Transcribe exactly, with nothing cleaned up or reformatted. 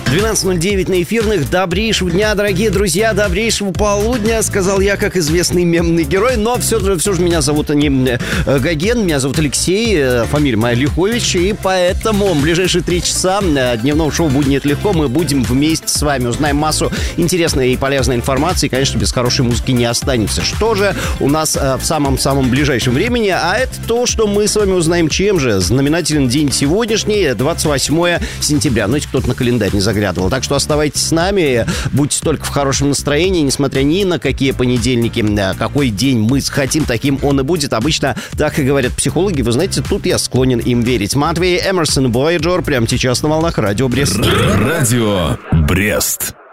двенадцать ноль девять на эфирных. Добрейшего дня, дорогие друзья, добрейшего полудня, сказал я, как известный мемный герой. Но все, все же меня зовут не Гоген, меня зовут Алексей, фамилия моя Лихович. И поэтому в ближайшие три часа дневного шоу «Будни это легко» мы будем вместе с вами. Узнаем массу интересной и полезной информации. И, конечно, без хорошей музыки не останется. Что же у нас в самом-самом ближайшем времени? А это то, что мы с вами узнаем, чем же знаменателен день сегодняшний, двадцать восьмое сентября. Ну, если кто-то на календарь не заглядывал. Так что оставайтесь с нами, будьте только в хорошем настроении, несмотря ни на какие понедельники, какой день мы хотим, таким он и будет. Обычно так и говорят психологи. Вы знаете, тут я склонен им верить. Матвей Эмерсон, Voyager, прямо сейчас на волнах Радио Брест. Радио Брест.